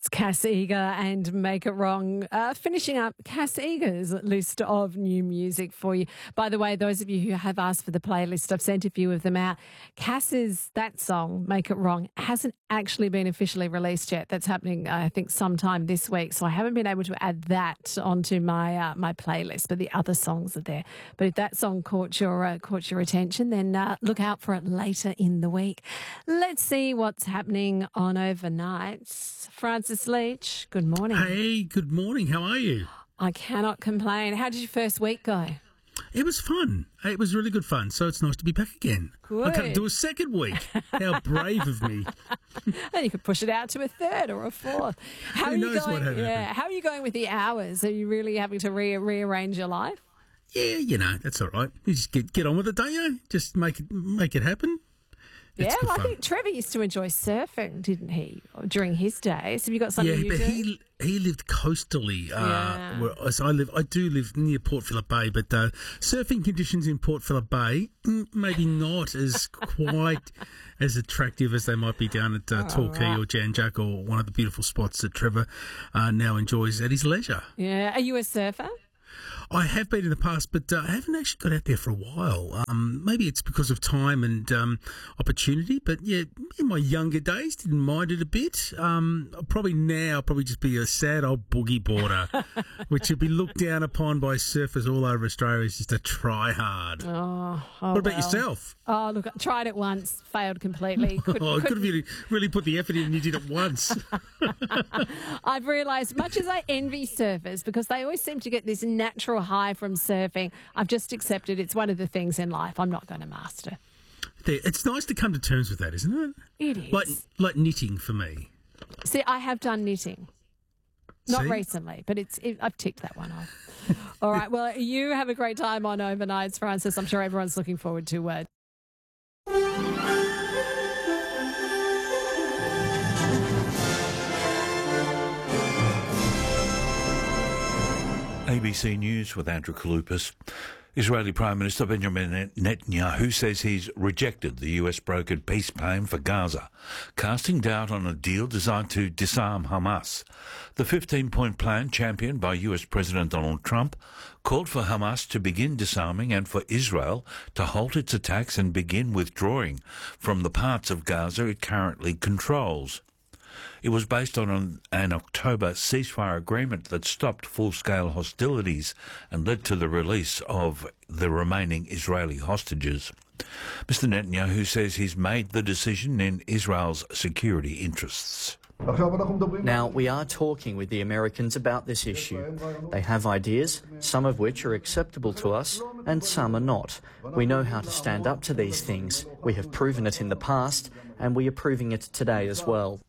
Cass Eager and Make It Wrong. Finishing up Cass Eager's list of new music for you. By the way, those of you who have asked for the playlist, I've sent a few of them out. Cass's, that song, Make It Wrong, hasn't actually been officially released yet. That's happening, I think, sometime this week. So I haven't been able to add that onto my my playlist, but the other songs are there. But if that song caught your attention, then look out for it later in the week. Let's see what's happening on overnight. Francis Leach, good morning. Hey, good morning. How are you? I cannot complain. How did your first week go? It was fun. It was really good fun. So it's nice to be back again. Good. I can't do a second week. How brave of me. And you could push it out to a third or a fourth. Who knows what happened? Yeah. How are you going with the hours? Are you really having to rearrange your life? Yeah, that's all right. You just get on with it, don't you? Just make it happen. Yeah, well, I think Trevor used to enjoy surfing, didn't he, during his days? Have you got something you do? Yeah, but he lived coastally, whereas I do live near Port Phillip Bay, but surfing conditions in Port Phillip Bay, maybe not as quite as attractive as they might be down at Torquay or Jan Jack or one of the beautiful spots that Trevor now enjoys at his leisure. Yeah, are you a surfer? I have been in the past, but I haven't actually got out there for a while. Maybe it's because of time and opportunity, but yeah, in my younger days, didn't mind it a bit. Probably now, I'll probably just be a sad old boogie boarder, which would be looked down upon by surfers all over Australia as just a try hard. What about yourself? Oh, look, I tried it once, failed completely. Could have really put the effort in and you did it once. I've realised, much as I envy surfers, because they always seem to get this natural high from surfing, I've just accepted it's one of the things in life I'm not going to master. It's nice to come to terms with that, isn't it? It is. Like knitting for me. See, I have done knitting. Not recently, but I've ticked that one off. All right, well, you have a great time on Overnights, Francis. I'm sure everyone's looking forward to it. ABC News with Andrew Kaloupas. Israeli Prime Minister Benjamin Netanyahu says he's rejected the US-brokered peace plan for Gaza, casting doubt on a deal designed to disarm Hamas. The 15-point plan, championed by US President Donald Trump, called for Hamas to begin disarming and for Israel to halt its attacks and begin withdrawing from the parts of Gaza it currently controls. It was based on an October ceasefire agreement that stopped full-scale hostilities and led to the release of the remaining Israeli hostages. Mr. Netanyahu says he's made the decision in Israel's security interests. Now, we are talking with the Americans about this issue. They have ideas, some of which are acceptable to us, and some are not. We know how to stand up to these things. We have proven it in the past, and we are proving it today as well.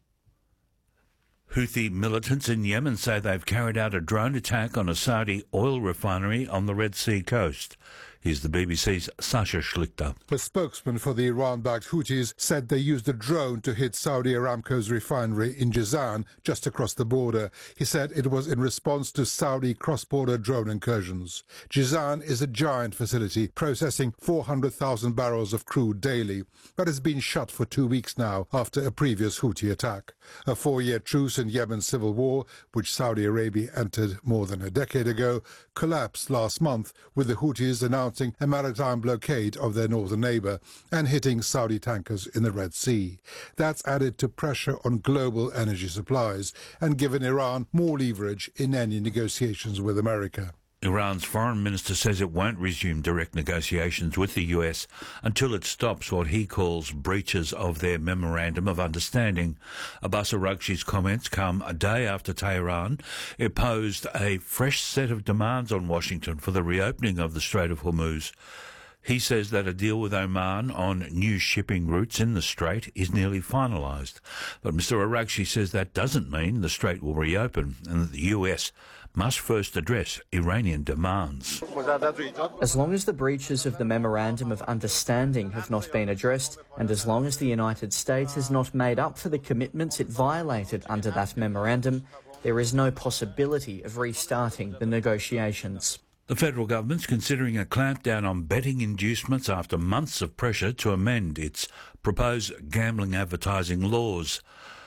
Houthi militants in Yemen say they've carried out a drone attack on a Saudi oil refinery on the Red Sea coast. Here's the BBC's Sasha Schlichter. A spokesman for the Iran-backed Houthis said they used a drone to hit Saudi Aramco's refinery in Jazan, just across the border. He said it was in response to Saudi cross-border drone incursions. Jazan is a giant facility processing 400,000 barrels of crude daily, but has been shut for 2 weeks now after a previous Houthi attack. A 4-year truce in Yemen's civil war, which Saudi Arabia entered more than a decade ago, collapsed last month with the Houthis announcing a maritime blockade of their northern neighbour and hitting Saudi tankers in the Red Sea. That's added to pressure on global energy supplies and given Iran more leverage in any negotiations with America. Iran's foreign minister says it won't resume direct negotiations with the US until it stops what he calls breaches of their Memorandum of Understanding. Abbas Araghchi's comments come a day after Tehran imposed a fresh set of demands on Washington for the reopening of the Strait of Hormuz. He says that a deal with Oman on new shipping routes in the strait is nearly finalised. But Mr Araghchi says that doesn't mean the strait will reopen and that the US must first address Iranian demands. As long as the breaches of the Memorandum of Understanding have not been addressed, and as long as the United States has not made up for the commitments it violated under that memorandum, there is no possibility of restarting the negotiations. The federal government's considering a clampdown on betting inducements after months of pressure to amend its proposed gambling advertising laws.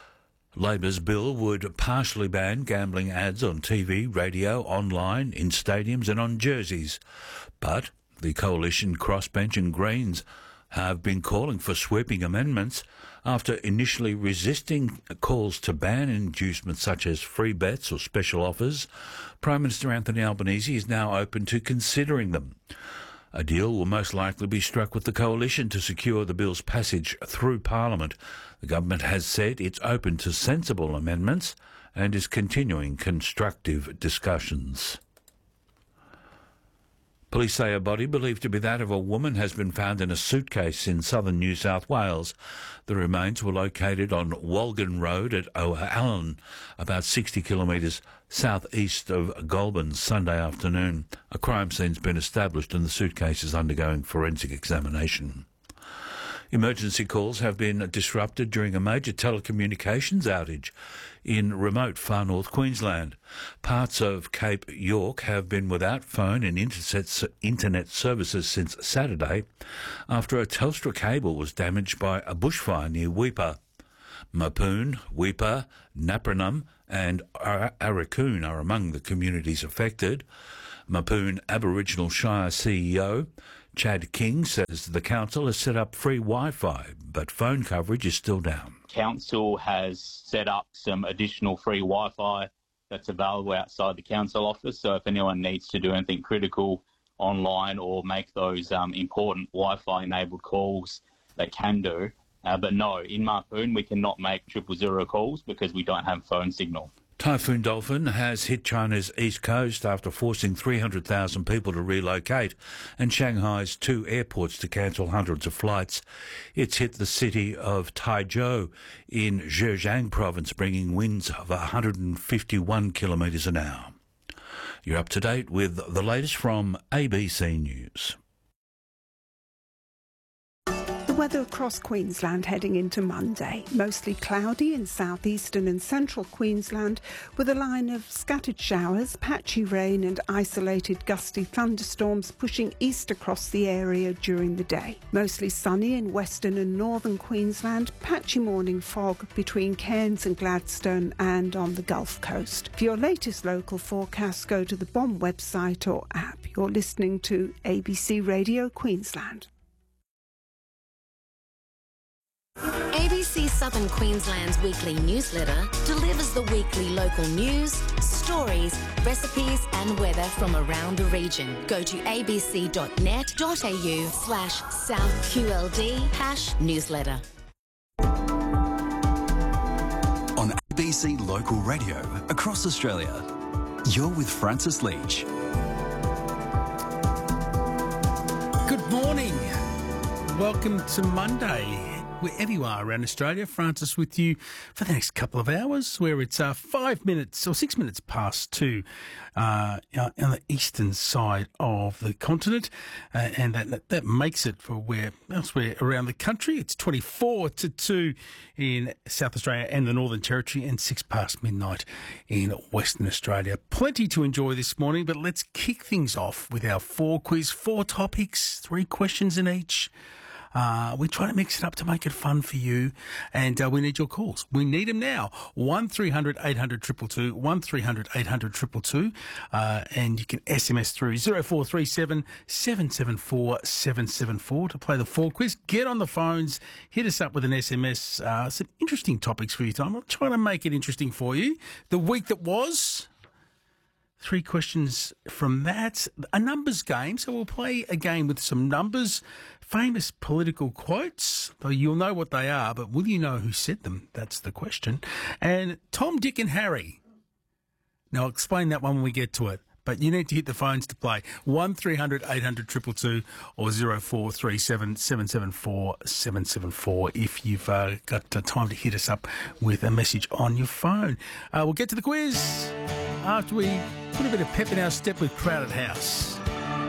Labor's bill would partially ban gambling ads on TV, radio, online, in stadiums and on jerseys. But the Coalition, Crossbench and Greens have been calling for sweeping amendments after initially resisting calls to ban inducements such as free bets or special offers. Prime Minister Anthony Albanese is now open to considering them. A deal will most likely be struck with the Coalition to secure the bill's passage through Parliament. The government has said it's open to sensible amendments and is continuing constructive discussions. Police say a body believed to be that of a woman has been found in a suitcase in southern New South Wales. The remains were located on Walgan Road at O'Allen, about 60 kilometres southeast of Goulburn, Sunday afternoon. A crime scene's been established and the suitcase is undergoing forensic examination. Emergency calls have been disrupted during a major telecommunications outage in remote far north Queensland. Parts of Cape York have been without phone and internet services since Saturday after a Telstra cable was damaged by a bushfire near Weipa. Mapoon, Weipa, Napranum and Arakoon are among the communities affected. Mapoon Aboriginal Shire CEO Chad King says the council has set up free Wi-Fi, but phone coverage is still down. Council has set up some additional free Wi-Fi that's available outside the council office, so if anyone needs to do anything critical online or make those important Wi-Fi enabled calls, they can do. But no, in Mapoon we cannot make 000 calls because we don't have phone signal. Typhoon Dolphin has hit China's east coast after forcing 300,000 people to relocate and Shanghai's 2 airports to cancel hundreds of flights. It's hit the city of Taizhou in Zhejiang province, bringing winds of 151 kilometres an hour. You're up to date with the latest from ABC News. The weather across Queensland heading into Monday. Mostly cloudy in southeastern and central Queensland with a line of scattered showers, patchy rain and isolated gusty thunderstorms pushing east across the area during the day. Mostly sunny in western and northern Queensland, patchy morning fog between Cairns and Gladstone and on the Gulf Coast. For your latest local forecast, go to the BOM website or app. You're listening to ABC Radio Queensland. ABC Southern Queensland's weekly newsletter delivers the weekly local news, stories, recipes and weather from around the region. Go to abc.net.au/SouthQLD/newsletter. On ABC Local Radio across Australia, you're with Francis Leach. Good morning. Welcome to Monday. Wherever you are around Australia, Francis with you for the next couple of hours, where it's 5 minutes or 6 minutes past 2 on the eastern side of the continent, and that makes it for where elsewhere around the country. It's 24 to 2 in South Australia and the Northern Territory, and 6 past midnight in Western Australia. Plenty to enjoy this morning, but let's kick things off with our 4 quiz, 4 topics, 3 questions in each. We try to mix it up to make it fun for you, and we need your calls. We need them now. 1300 800 222, 1300 800 222, and you can SMS through 0437 774 774 to play the 4 quiz. Get on the phones, hit us up with an SMS. Some interesting topics for you time. I'm trying to make it interesting for you. The week that was, 3 questions from that. A numbers game, so we'll play a game with some numbers, famous political quotes, though you'll know what they are, but will you know who said them? That's the question. And Tom, Dick and Harry. Now, I'll explain that one when we get to it, but you need to hit the phones to play. 1300 800 222 or 0437 774 774 if you've got time to hit us up with a message on your phone. We'll get to the quiz after we put a bit of pep in our step with Crowded House.